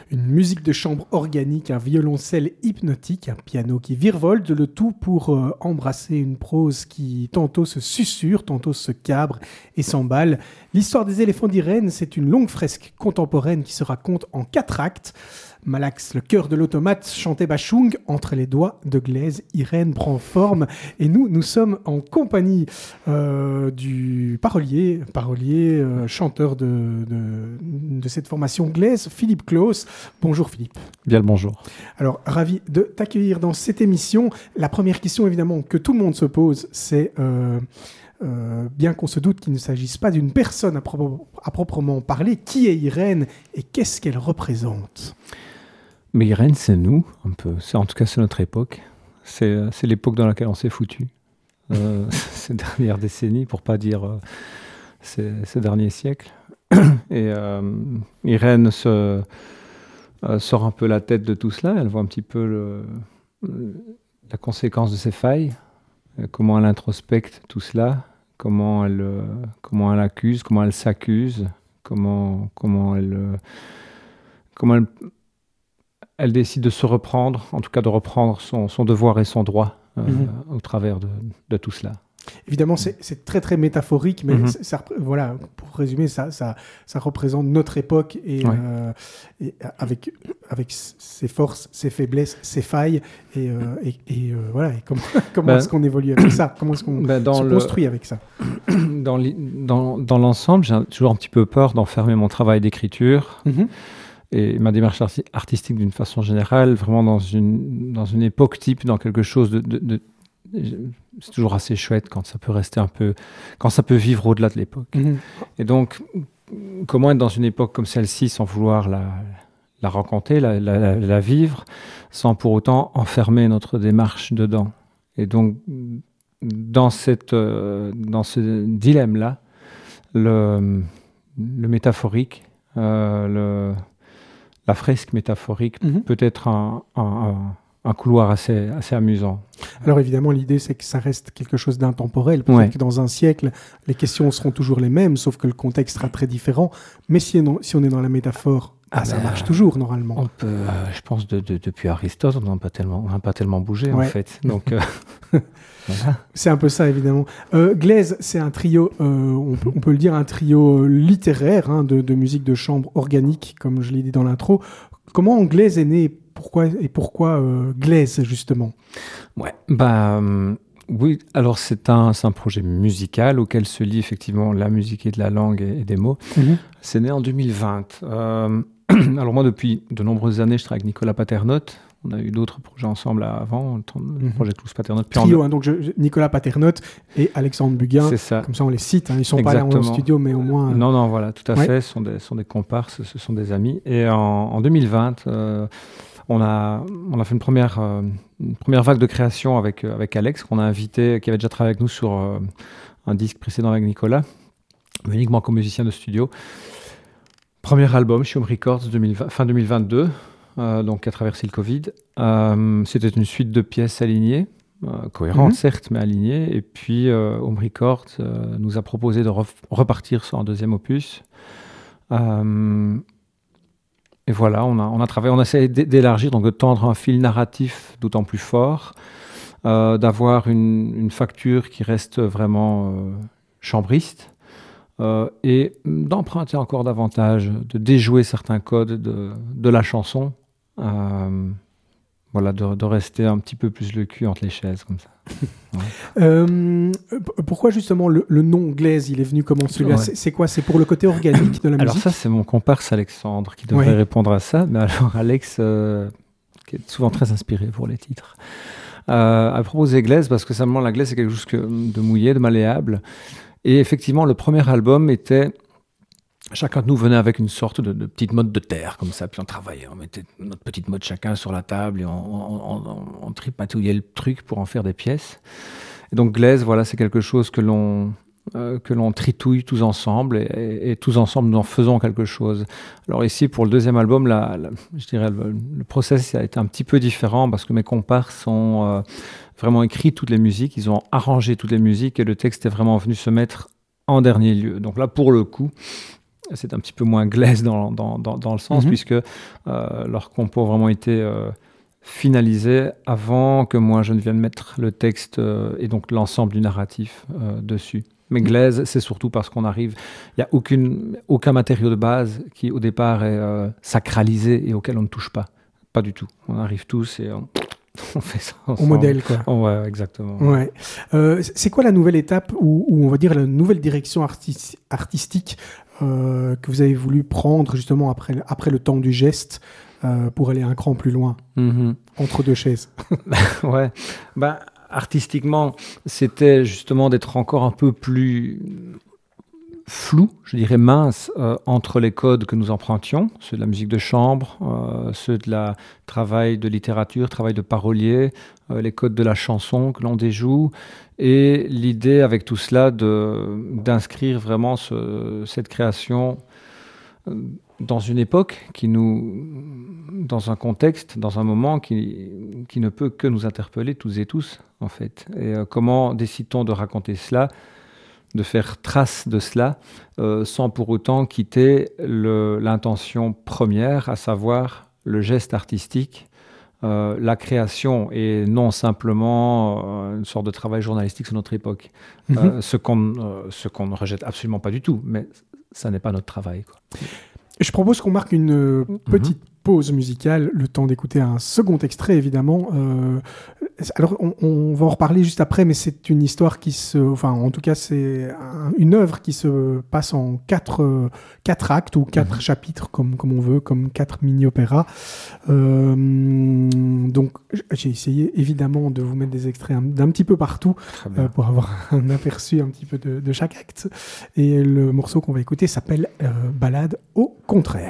Une musique de chambre organique, un violoncelle hypnotique, un piano qui virevolte, le tout pour embrasser une prose qui tantôt se susurre, tantôt se cabre et s'emballe. L'histoire des éléphants d'Irène, c'est une longue fresque contemporaine qui se raconte en 4 actes. Malax, le cœur de l'automate, chantait Bachung. Entre les doigts de Glaise, Irène prend forme. Et nous sommes en compagnie du parolier, chanteur de cette formation Glaise, Philippe Claus. Bonjour Philippe. Bien le bonjour. Alors, ravi de t'accueillir dans cette émission. La première question, évidemment, que tout le monde se pose, c'est... bien qu'on se doute qu'il ne s'agisse pas d'une personne à proprement parler, qui est Irène et qu'est-ce qu'elle représente ? Mais Irène, c'est nous, un peu. En tout cas, c'est notre époque. C'est l'époque dans laquelle on s'est foutu. Ces dernières décennies, pour pas dire ces derniers siècles. Et Irène sort un peu la tête de tout cela. Elle voit un petit peu la conséquence de ses failles. Comment elle introspecte tout cela, comment elle accuse, comment elle s'accuse, comment elle décide de se reprendre, en tout cas de reprendre son devoir et son droit au travers de tout cela. Évidemment, c'est très très métaphorique, mais voilà, pour résumer, ça représente notre époque et avec ses forces, ses faiblesses, ses failles et voilà. Et comment est-ce qu'on évolue avec ça ? Comment est-ce qu'on se construit avec ça ? Dans l'ensemble, j'ai toujours un petit peu peur d'enfermer mon travail d'écriture. Et ma démarche artistique d'une façon générale, vraiment dans une époque type, dans quelque chose de c'est toujours assez chouette quand ça peut rester un peu, quand ça peut vivre au-delà de l'époque. Et donc, comment être dans une époque comme celle-ci sans vouloir la raconter, la vivre, sans pour autant enfermer notre démarche dedans. Et donc, dans ce dilemme-là, le métaphorique, la fresque métaphorique peut être un couloir assez amusant. Alors évidemment, l'idée, c'est que ça reste quelque chose d'intemporel. Peut-être que dans un siècle, les questions seront toujours les mêmes, sauf que le contexte sera très différent. Mais si on est dans la métaphore, ça marche toujours, normalement. On peut, je pense, depuis Aristote, on n'a pas tellement bougé, en fait. Donc, voilà. C'est un peu ça, évidemment. Glaise, c'est un trio, on peut le dire, un trio littéraire de musique de chambre organique, comme je l'ai dit dans l'intro. Comment Glaise est né ? Pourquoi Glaise, justement ? Oui, alors c'est un projet musical auquel se lie effectivement la musique et de la langue et des mots. C'est né en 2020. Alors moi, depuis de nombreuses années, je travaille avec Nicolas Paternotte. On a eu d'autres projets ensemble avant, le projet Tous Paternotte. Trio, donc Nicolas Paternotte et Alexandre Buguin. C'est ça. Comme ça, on les cite. Ils ne sont pas là en studio, mais au moins... Non, voilà, tout à fait. Ce sont des comparses, ce sont des amis. Et en 2020... on a fait une première vague de création avec Alex, qu'on a invité, qui avait déjà travaillé avec nous sur un disque précédent avec Nicolas, mais uniquement comme musicien de studio. Premier album chez Home Records, fin 2022, donc qui a traversé le Covid. C'était une suite de pièces alignées, cohérentes certes, mais alignées. Et puis Home Records nous a proposé de repartir sur un deuxième opus. Et voilà, on a travaillé, on a essayé d'élargir, donc de tendre un fil narratif d'autant plus fort, d'avoir une facture qui reste vraiment chambriste, et d'emprunter encore davantage, de déjouer certains codes de la chanson, voilà, de rester un petit peu plus le cul entre les chaises, comme ça. Pourquoi justement le nom Glaise, il est venu comment celui-là ? C'est quoi ? C'est pour le côté organique de la musique ? Alors ça, c'est mon comparse Alexandre qui devrait répondre à ça. Mais alors Alex, qui est souvent très inspiré pour les titres, a proposé Glaise parce que simplement la glaise, c'est quelque chose de mouillé, de malléable. Et effectivement, le premier album était... Chacun de nous venait avec une sorte de petite mode de terre, comme ça, puis on travaillait, on mettait notre petite mode chacun sur la table et on tripatouillait le truc pour en faire des pièces. Et donc Glaise, voilà, c'est quelque chose que l'on tritouille tous ensemble et tous ensemble nous en faisons quelque chose. Alors ici, pour le deuxième album, je dirais le process a été un petit peu différent parce que mes comparses ont vraiment écrit toutes les musiques, ils ont arrangé toutes les musiques et le texte est vraiment venu se mettre en dernier lieu. Donc là, pour le coup, c'est un petit peu moins Glaise dans le sens, puisque leurs compos ont vraiment été finalisés avant que moi je ne vienne mettre le texte et donc l'ensemble du narratif dessus. Mais Glaise, c'est surtout parce qu'on arrive, il n'y a aucun matériau de base qui au départ est sacralisé et auquel on ne touche pas. Pas du tout. On arrive tous et on fait ça ensemble. Au modèle, quoi. Ouais, exactement. Ouais. C'est quoi la nouvelle étape ou on va dire la nouvelle direction artistique que vous avez voulu prendre justement après le temps du geste pour aller un cran plus loin entre deux chaises? Ouais. Artistiquement, c'était justement d'être encore un peu plus flou, je dirais mince, entre les codes que nous empruntions, ceux de la musique de chambre, ceux de la travail de littérature, travail de parolier, les codes de la chanson que l'on déjoue, et l'idée avec tout cela d'inscrire vraiment cette création dans une époque dans un contexte, dans un moment qui ne peut que nous interpeller tous et tous, en fait. Et comment décide-t-on de raconter cela, de faire trace de cela, sans pour autant quitter l'intention première, à savoir le geste artistique, la création, et non simplement une sorte de travail journalistique sur notre époque. Ce qu'on ne rejette absolument pas du tout, mais ça n'est pas notre travail, quoi. Je propose qu'on marque une petite pause musicale, le temps d'écouter un second extrait, évidemment. Alors, on va en reparler juste après, mais c'est une histoire en tout cas, c'est une œuvre qui se passe en quatre actes ou 4 chapitres, comme on veut, comme 4 mini-opéras. Donc, j'ai essayé, évidemment, de vous mettre des extraits d'un petit peu partout pour avoir un aperçu un petit peu de chaque acte. Et le morceau qu'on va écouter s'appelle « Ballade au contraire ».